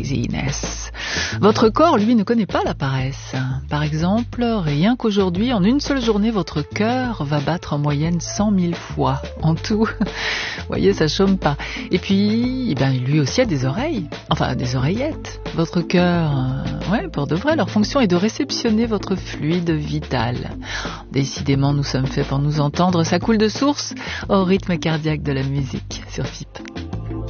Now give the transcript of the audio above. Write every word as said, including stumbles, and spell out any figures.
laziness. Votre corps, lui, ne connaît pas la paresse. Par exemple, rien qu'aujourd'hui, en une seule journée, votre cœur va battre en moyenne cent mille fois en tout. Vous voyez, ça chôme pas. Et puis, eh ben, lui aussi a des oreilles, enfin des oreillettes. Votre cœur, euh, ouais, pour de vrai, leur fonction est de réceptionner votre fluide vital. Décidément, nous sommes faits pour nous entendre. Ça coule de source au rythme cardiaque de la musique sur F I P.